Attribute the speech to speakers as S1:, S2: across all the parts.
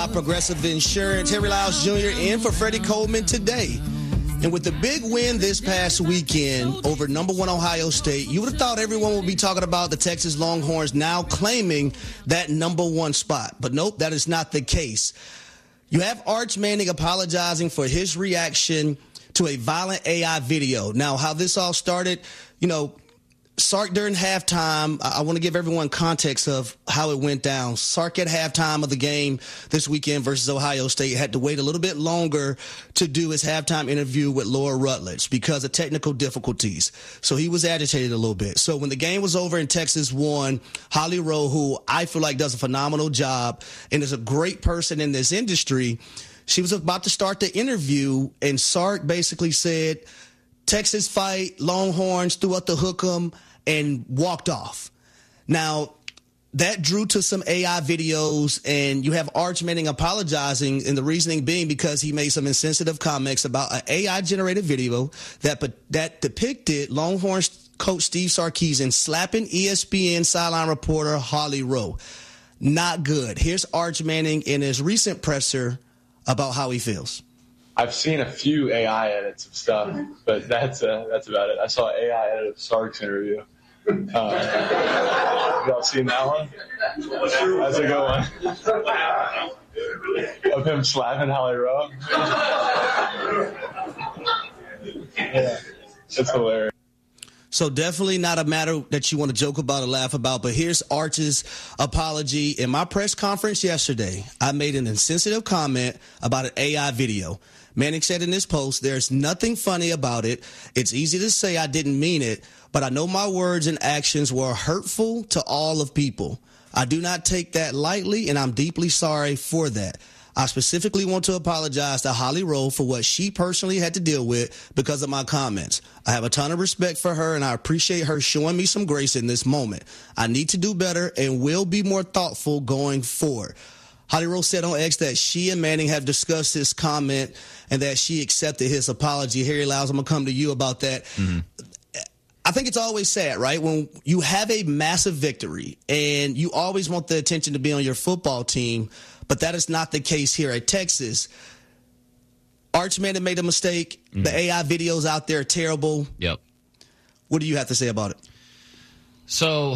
S1: Progressive Insurance. Harry Lyles Jr. in for Freddie Coleman today. And with the big win this past weekend over number 1 Ohio State, you would have thought everyone would be talking about the Texas Longhorns now claiming that number 1 spot. But nope, that is not the case. You have Arch Manning apologizing for his reaction to a violent AI video. Now, how this all started, Sark during halftime, I want to give everyone context of how it went down. Sark at halftime of the game this weekend versus Ohio State had to wait a little bit longer to do his halftime interview with Laura Rutledge because of technical difficulties. So he was agitated a little bit. So when the game was over and Texas won, Holly Rowe, who I feel like does a phenomenal job and is a great person in this industry, she was about to start the interview, and Sark basically said, Texas fight, Longhorns, threw up the hook'em, and walked off. Now, that drew to some AI videos, and you have Arch Manning apologizing, and the reasoning being because he made some insensitive comments about an AI-generated video that depicted Longhorns coach Steve Sarkisian slapping ESPN sideline reporter Holly Rowe. Not good. Here's Arch Manning in his recent presser about how he feels.
S2: I've seen a few AI edits of stuff, but that's about it. I saw an AI edit of Sark's interview. Y'all seen that one? That's a good one. Of him slapping Holly Rowe. Yeah, it's hilarious.
S1: So definitely not a matter that you want to joke about or laugh about, but here's Arch's apology. In my press conference yesterday, I made an insensitive comment about an AI video. Manning said in this post, there's nothing funny about it. It's easy to say I didn't mean it, but I know my words and actions were hurtful to all of people. I do not take that lightly, and I'm deeply sorry for that. I specifically want to apologize to Holly Rowe for what she personally had to deal with because of my comments. I have a ton of respect for her, and I appreciate her showing me some grace in this moment. I need to do better and will be more thoughtful going forward. Holly Rowe said on X that she and Manning have discussed his comment and that she accepted his apology. Harry Lyles, I'm going to come to you about that. Mm-hmm. I think it's always sad, right? When you have a massive victory and you always want the attention to be on your football team, but that is not the case here at Texas. Arch Manning made a mistake. Mm-hmm. The AI videos out there are terrible.
S3: Yep.
S1: What do you have to say about it?
S3: So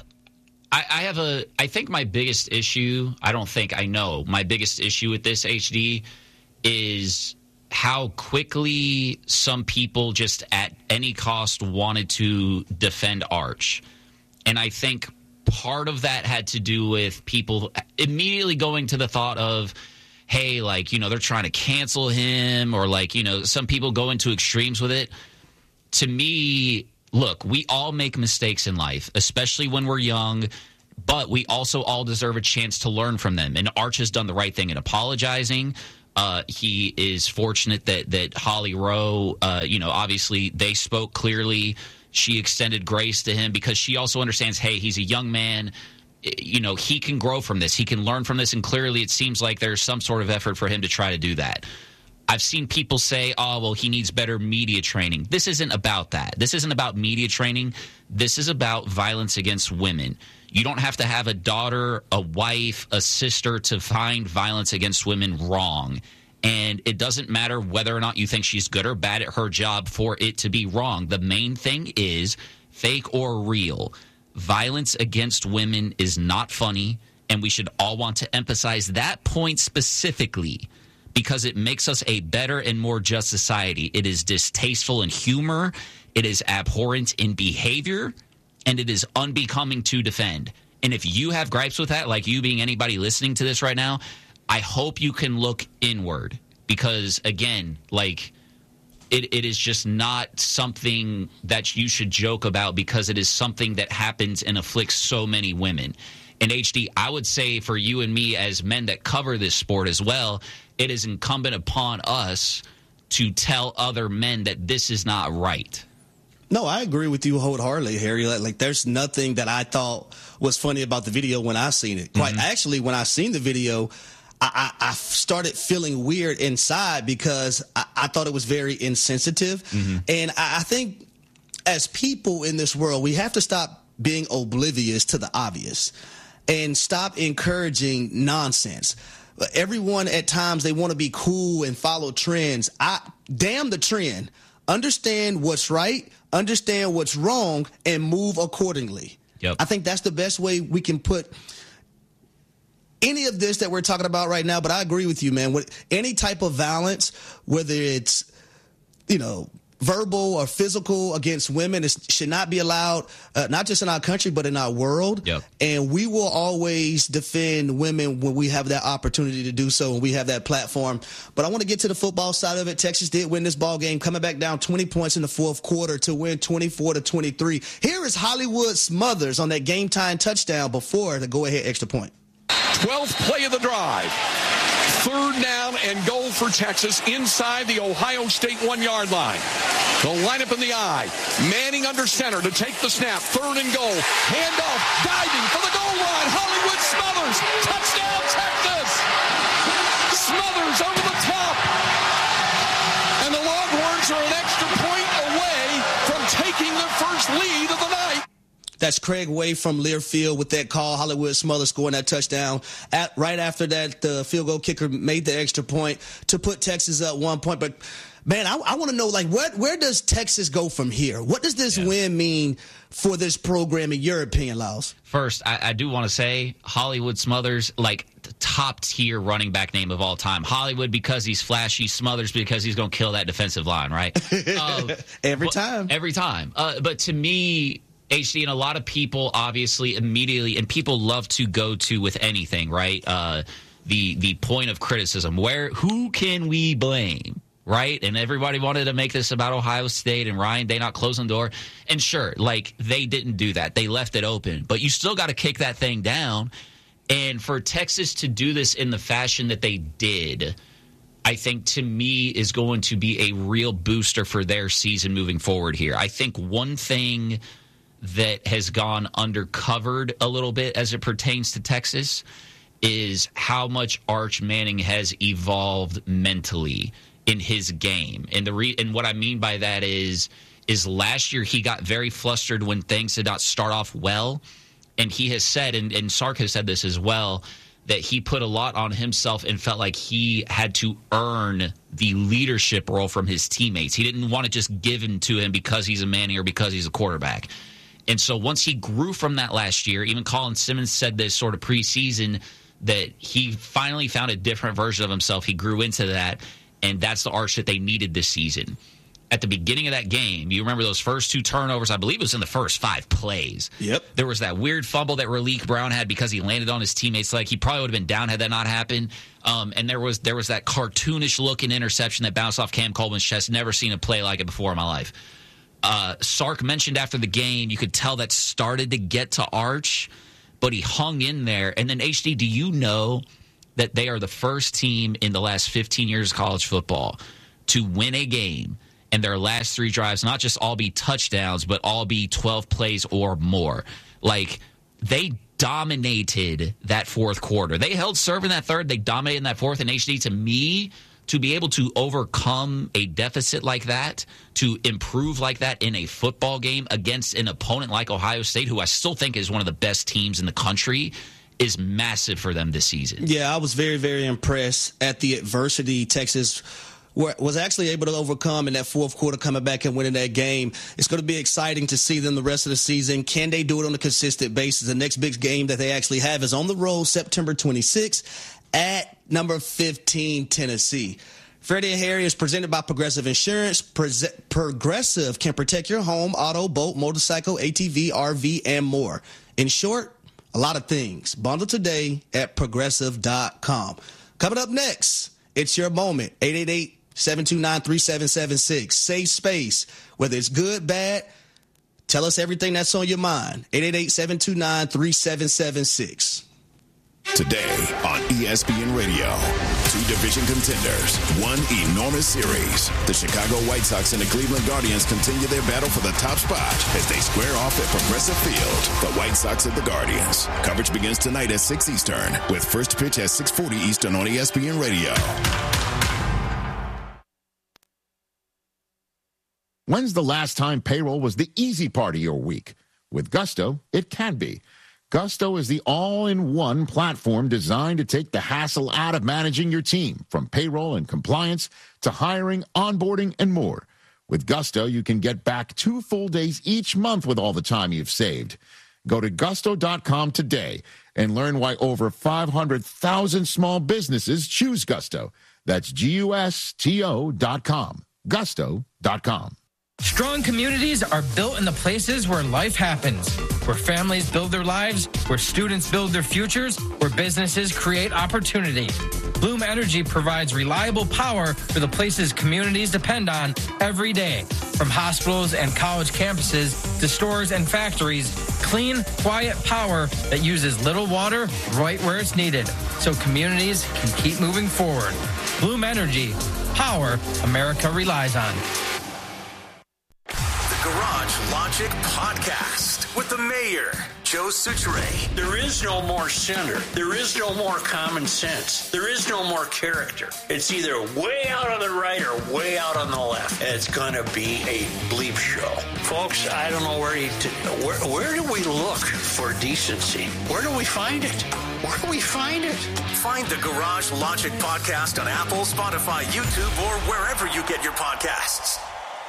S3: I think my biggest issue, my biggest issue with this, HD, is how quickly some people just at any cost wanted to defend Arch. And I think part of that had to do with people immediately going to the thought of, hey, they're trying to cancel him, or some people go into extremes with it. To me, look, we all make mistakes in life, especially when we're young, but we also all deserve a chance to learn from them. And Arch has done the right thing in apologizing. He is fortunate that Holly Rowe, obviously they spoke clearly. She extended grace to him because she also understands, hey, he's a young man. He can grow from this. He can learn from this. And clearly it seems like there's some sort of effort for him to try to do that. I've seen people say, oh, well, he needs better media training. This isn't about that. This isn't about media training. This is about violence against women. You don't have to have a daughter, a wife, a sister to find violence against women wrong. And it doesn't matter whether or not you think she's good or bad at her job for it to be wrong. The main thing is, fake or real, violence against women is not funny, and we should all want to emphasize that point specifically because it makes us a better and more just society. It is distasteful in humor, it is abhorrent in behavior, and it is unbecoming to defend. And if you have gripes with that, like you being anybody listening to this right now, I hope you can look inward because, again, it is just not something that you should joke about because it is something that happens and afflicts so many women. And HD, I would say for you and me as men that cover this sport as well, it is incumbent upon us to tell other men that this is not right.
S1: No, I agree with you wholeheartedly, Harry. There's nothing that I thought was funny about the video when I seen it. Quite actually, when I seen the video, I started feeling weird inside because I thought it was very insensitive. Mm-hmm. And I think as people in this world, we have to stop being oblivious to the obvious and stop encouraging nonsense. everyone at times, they want to be cool and follow trends. Damn the trend. Understand what's right, understand what's wrong, and move accordingly.
S3: Yep.
S1: I think that's the best way we can put any of this that we're talking about right now. But I agree with you, man. With any type of violence, whether it's, verbal or physical against women, it should not be allowed, not just in our country, but in our world.
S3: Yep.
S1: And we will always defend women when we have that opportunity to do so and we have that platform. But I want to get to the football side of it. Texas did win this ball game, coming back down 20 points in the fourth quarter to win 24-23. Here is Hollywood Smothers on that game-time touchdown before the go-ahead extra point.
S4: 12th play of the drive. 3rd down and goal for Texas inside the Ohio State 1-yard line. They'll line up in the I. Manning under center to take the snap. 3rd and goal. Handoff. Diving for the goal line. Hollywood Smothers. Touchdown, Texas. Smothers over the top. And the Longhorns are an extra point away from taking their first lead of the night.
S1: That's Craig Way from Learfield with that call. Hollywood Smothers scoring that touchdown. Right after that, the field goal kicker made the extra point to put Texas up 1 point. But, man, I want to know, where does Texas go from here? What does this win mean for this program, in your opinion, Lyles?
S3: First, I do want to say Hollywood Smothers, the top-tier running back name of all time. Hollywood because he's flashy, Smothers because he's going to kill that defensive line, right?
S1: Every time.
S3: Every time. But to me, HD, and a lot of people obviously immediately, and people love to go to with anything, right? The point of criticism, who can we blame, right? And everybody wanted to make this about Ohio State and Ryan Day not closing the door. And sure, they didn't do that. They left it open. But you still got to kick that thing down. And for Texas to do this in the fashion that they did, I think, to me, is going to be a real booster for their season moving forward here. I think one thing that has gone undercovered a little bit as it pertains to Texas is how much Arch Manning has evolved mentally in his game. And what I mean by that is last year he got very flustered when things did not start off well. And he has said, and Sark has said this as well, that he put a lot on himself and felt like he had to earn the leadership role from his teammates. He didn't want to just give him to him because he's a Manning or because he's a quarterback. And so once he grew from that last year, even Colin Simmons said this sort of preseason, that he finally found a different version of himself. He grew into that, and that's the Arch that they needed this season. At the beginning of that game, you remember those first 2 turnovers, I believe it was in the first 5 plays.
S1: Yep.
S3: There was that weird fumble that Raleek Brown had because he landed on his teammate's leg. He probably would have been down had that not happened. And there was that cartoonish-looking interception that bounced off Cam Coleman's chest. Never seen a play like it before in my life. Sark mentioned after the game, you could tell that started to get to Arch, but he hung in there. And then, HD, do you know that they are the first team in the last 15 years of college football to win a game and their last 3 drives not just all be touchdowns, but all be 12 plays or more? They dominated that fourth quarter. They held serve in that third. They dominated in that fourth. And HD, to me, to be able to overcome a deficit like that, to improve like that in a football game against an opponent like Ohio State, who I still think is one of the best teams in the country, is massive for them this season.
S1: Yeah, I was very, very impressed at the adversity Texas was actually able to overcome in that fourth quarter, coming back and winning that game. It's going to be exciting to see them the rest of the season. Can they do it on a consistent basis? The next big game that they actually have is on the road September 26th at number 15, Tennessee. Freddie and Harry is presented by Progressive Insurance. Progressive can protect your home, auto, boat, motorcycle, ATV, RV, and more. In short, a lot of things. Bundle today at Progressive.com. Coming up next, it's your moment. 888-729-3776. Safe space. Whether it's good, bad, tell us everything that's on your mind. 888-729-3776.
S5: Today on ESPN Radio, 2 division contenders, 1 enormous series. The Chicago White Sox and the Cleveland Guardians continue their battle for the top spot as they square off at Progressive Field. The White Sox and the Guardians. Coverage begins tonight at 6 Eastern with first pitch at 6:40 Eastern on ESPN Radio.
S6: When's the last time payroll was the easy part of your week? With Gusto, it can be. Gusto is the all-in-one platform designed to take the hassle out of managing your team, from payroll and compliance to hiring, onboarding, and more. With Gusto, you can get back 2 full days each month with all the time you've saved. Go to gusto.com today and learn why over 500,000 small businesses choose Gusto. That's GUSTO.com. Gusto.com.
S7: Strong communities are built in the places where life happens, where families build their lives, where students build their futures, where businesses create opportunity. Bloom Energy provides reliable power for the places communities depend on every day. From hospitals and college campuses to stores and factories, clean, quiet power that uses little water right where it's needed, so communities can keep moving forward. Bloom Energy, power America relies on.
S5: Garage Logic Podcast with the mayor, Joe Soucheray.
S8: There is no more center. There is no more common sense. There is no more character. It's either way out on the right or way out on the left. It's going to be a bleep show. Folks, I don't know where do we look for decency? Where do we find it? Where do we find it?
S5: Find the Garage Logic Podcast on Apple, Spotify, YouTube, or wherever you get your podcasts.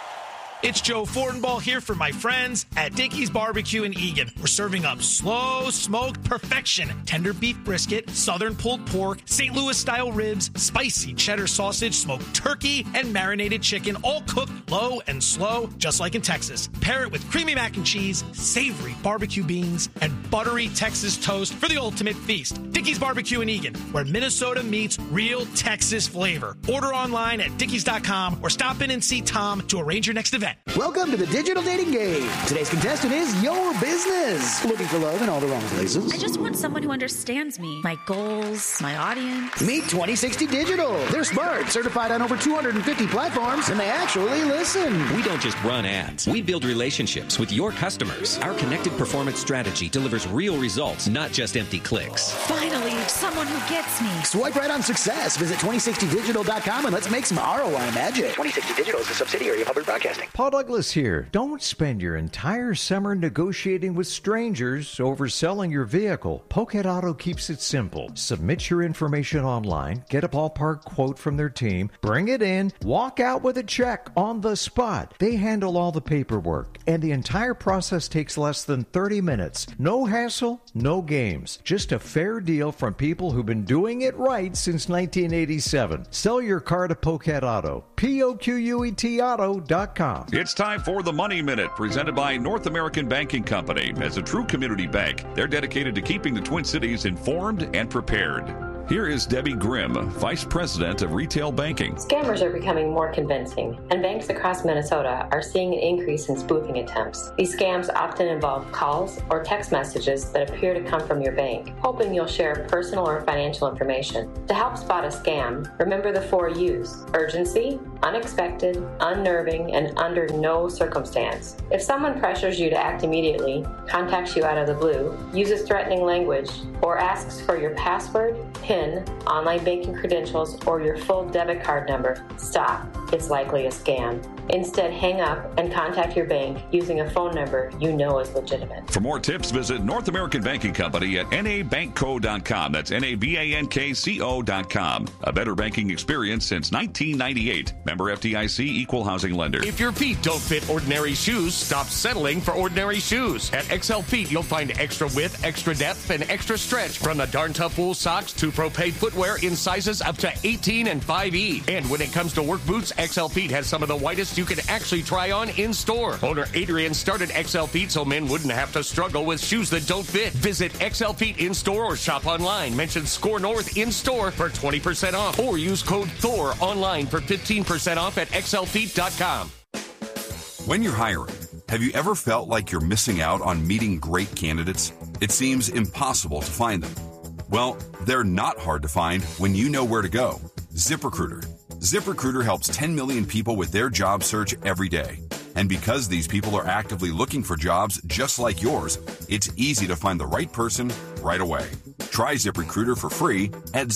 S9: It's Joe Fortenbaugh here for my friends at Dickey's Barbecue in Eagan. We're serving up slow smoked perfection, tender beef brisket, southern pulled pork, St. Louis style ribs, spicy cheddar sausage, smoked turkey, and marinated chicken, all cooked low and slow, just like in Texas. Pair it with creamy mac and cheese, savory barbecue beans, and buttery Texas toast for the ultimate feast. Dickey's Barbecue in Eagan, where Minnesota meets real Texas flavor. Order online at dickeys.com or stop in and see Tom to arrange your next event.
S10: Welcome to the Digital Dating Game. Today's contestant is your business. Looking for love in all the wrong places?
S11: I just want someone who understands me, my goals, my audience.
S10: Meet 2060 Digital. They're smart, certified on over 250 platforms, and they actually listen.
S12: We don't just run ads. We build relationships with your customers. Our connected performance strategy delivers real results, not just empty clicks.
S11: Finally, someone who gets me.
S10: Swipe right on success. Visit 2060digital.com and let's make some ROI magic. 2060 Digital is a subsidiary of Hubbard Broadcasting.
S13: Paul Douglas here. Don't spend your entire summer negotiating with strangers over selling your vehicle. Pocket Auto keeps it simple. Submit your information online, get a ballpark quote from their team, bring it in, walk out with a check on the spot. They handle all the paperwork, and the entire process takes less than 30 minutes. No hassle, no games. Just a fair deal from people who've been doing it right since 1987. Sell your car to Pocket Auto. POQUET Auto.com.
S14: It's time for the Money Minute, presented by North American Banking Company. As a true community bank, they're dedicated to keeping the Twin Cities informed and prepared. Here is Debbie Grimm, Vice President of Retail Banking.
S15: Scammers are becoming more convincing, and banks across Minnesota are seeing an increase in spoofing attempts. These scams often involve calls or text messages that appear to come from your bank, hoping you'll share personal or financial information. To help spot a scam, remember the 4 U's: urgency, unexpected, unnerving, and under no circumstance. If someone pressures you to act immediately, contacts you out of the blue, uses threatening language, or asks for your password, PIN, online banking credentials, or your full debit card number, stop. It's likely a scam. Instead, hang up and contact your bank using a phone number you know is legitimate.
S14: For more tips, visit North American Banking Company at nabankco.com. That's nabankco.com. A better banking experience since 1998. Member FDIC, Equal Housing Lender.
S16: If your feet don't fit ordinary shoes, stop settling for ordinary shoes. At XL Feet, you'll find extra width, extra depth, and extra stretch, from the Darn Tough wool socks to Pro-Paid footwear in sizes up to 18 and 5E. And when it comes to work boots, XL Feet has some of the widest you can actually try on in store. Owner Adrian started XL Feet so men wouldn't have to struggle with shoes that don't fit. Visit XL Feet in store or shop online. Mention Score North in store for 20% off, or use code THOR online for 15% off at xlfeet.com.
S17: When you're hiring, have you ever felt like you're missing out on meeting great candidates? It seems impossible to find them. Well, they're not hard to find when you know where to go. ZipRecruiter. ZipRecruiter helps 10 million people with their job search every day. And because these people are actively looking for jobs just like yours, it's easy to find the right person right away. Try ZipRecruiter for free at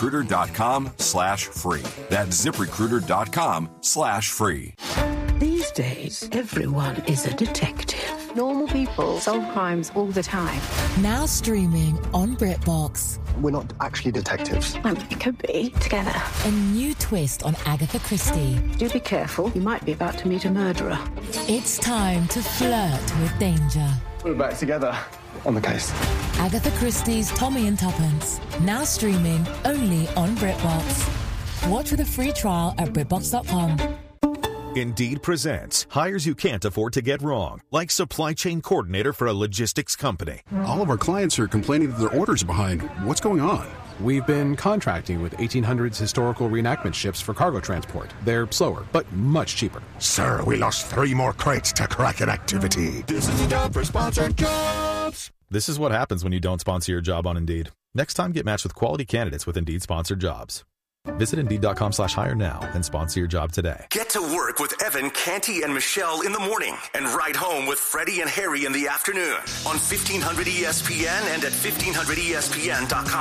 S17: ZipRecruiter.com/free. That's ZipRecruiter.com/free.
S18: These days, everyone is a detective. Normal people solve crimes all the time.
S19: Now streaming on BritBox.
S20: We're not actually detectives.
S18: Well, it could be together.
S19: A new twist on Agatha Christie.
S18: Do be careful. You might be about to meet a murderer.
S19: It's time to flirt with danger.
S20: We're back together on the case.
S19: Agatha Christie's Tommy and Tuppence. Now streaming only on BritBox. Watch with a free trial at BritBox.com.
S21: Indeed presents hires you can't afford to get wrong, like supply chain coordinator for a logistics company.
S22: All of our clients are complaining that their orders are behind. What's going on?
S23: We've been contracting with 1800s historical reenactment ships for cargo transport. They're slower, but much cheaper.
S24: Sir, we lost 3 more crates to Kraken activity.
S21: This is the job for sponsored jobs. This is what happens when you don't sponsor your job on Indeed. Next time, get matched with quality candidates with Indeed sponsored jobs. Visit Indeed.com/hire now and sponsor your job today.
S25: Get to work with Evan, Canty, and Michelle in the morning and ride home with Freddie and Harry in the afternoon on 1500 ESPN and at 1500ESPN.com.